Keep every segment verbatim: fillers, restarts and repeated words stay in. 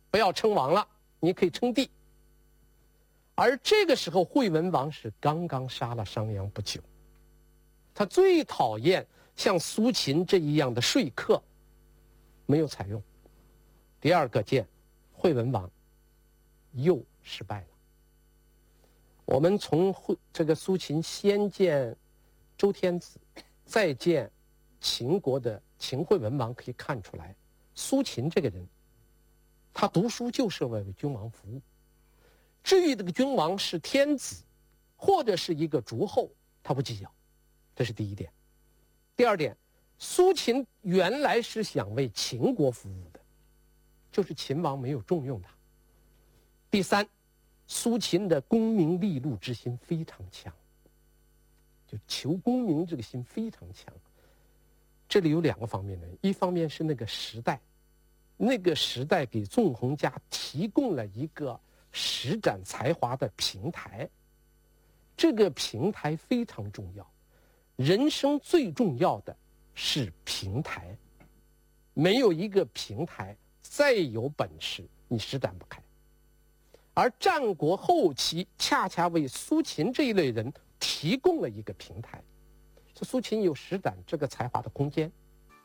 不要称王了，你可以称帝。而这个时候，惠文王是刚刚杀了商鞅不久，他最讨厌像苏秦这一样的说客，没有采用。第二个剑，惠文王又失败了。我们从这个苏秦先见周天子，再见秦国的秦惠文王可以看出来，苏秦这个人，他读书就是为君王服务。至于这个君王是天子，或者是一个诸侯，他不计较，这是第一点。第二点，苏秦原来是想为秦国服务的，就是秦王没有重用他。第三，苏秦的功名利禄之心非常强，就求功名这个心非常强。这里有两个方面的，一方面是那个时代，那个时代给纵横家提供了一个施展才华的平台，这个平台非常重要。人生最重要的是平台，没有一个平台，再有本事你施展不开。而战国后期恰恰为苏秦这一类人提供了一个平台，就苏秦有施展这个才华的空间。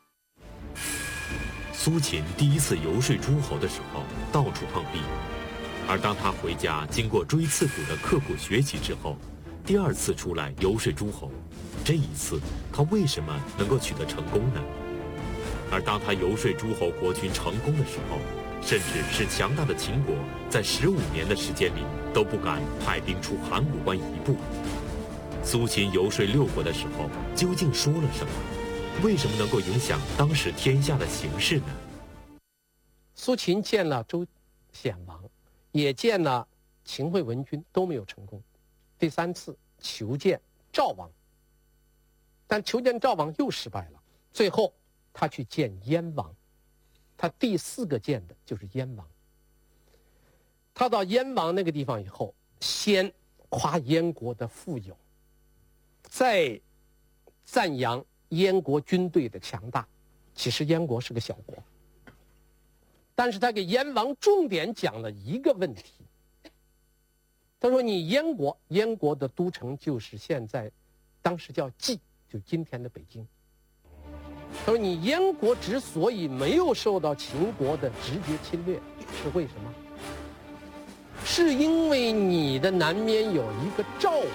苏秦第一次游说诸侯的时候，到处碰壁。而当他回家经过锥刺股的刻苦学习之后，第二次出来游说诸侯，这一次他为什么能够取得成功呢？而当他游说诸侯国君成功的时候，甚至是强大的秦国在十五年的时间里都不敢派兵出函谷关一步。苏秦游说六国的时候究竟说了什么？为什么能够影响当时天下的形势呢？ 苏秦见了周显王，也见了秦惠文君，都没有成功。第三次求见赵王，但求见赵王又失败了。最后他去见燕王，他第四个见的就是燕王。他到燕王那个地方以后，先夸燕国的富有，再赞扬燕国军队的强大。其实燕国是个小国，但是他给燕王重点讲了一个问题。他说你燕国，燕国的都城就是现在当时叫蓟，就今天的北京。他说你燕国之所以没有受到秦国的直接侵略，是为什么？是因为你的南面有一个赵国，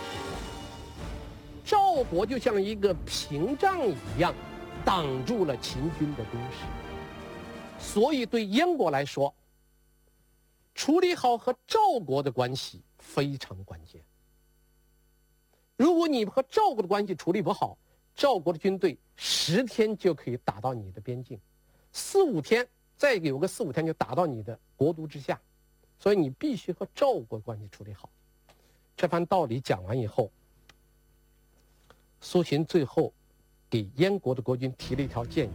赵国就像一个屏障一样挡住了秦军的攻势。所以对燕国来说，处理好和赵国的关系非常关键。如果你和赵国的关系处理不好，赵国的军队十天就可以打到你的边境，四五天再有个四五天就打到你的国都之下。所以你必须和赵国关系处理好。这番道理讲完以后，苏秦最后给燕国的国君提了一条建议：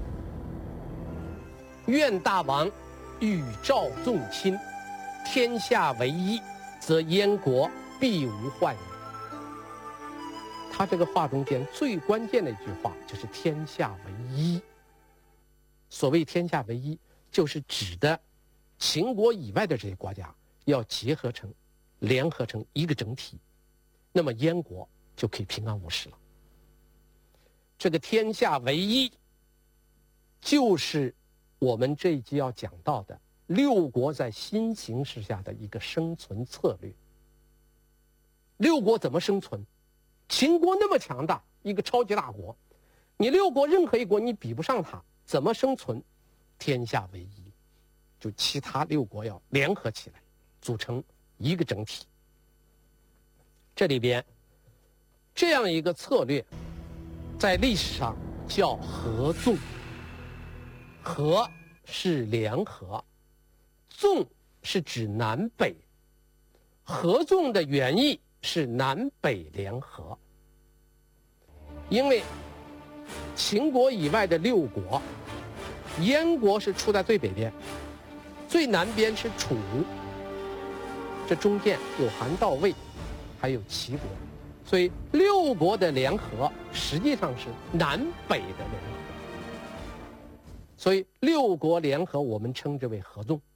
愿大王与赵纵亲，天下为一，则燕国必无患矣。他这个话中间最关键的一句话就是天下为一。所谓天下为一，就是指的秦国以外的这些国家要结合成联合成一个整体，那么燕国就可以平安无事了。这个天下为一就是我们这一集要讲到的六国在新形势下的一个生存策略。六国怎么生存？秦国那么强大，一个超级大国，你六国任何一国你比不上它，怎么生存？天下为一，就其他六国要联合起来，组成一个整体。这里边这样一个策略在历史上叫合纵。合是联合，纵是指南北，合纵的原意是南北联合。因为秦国以外的六国，燕国是处在最北边，最南边是楚，这中间有韩赵魏，还有齐国，所以六国的联合实际上是南北的联合。所以六国联合我们称之为合纵。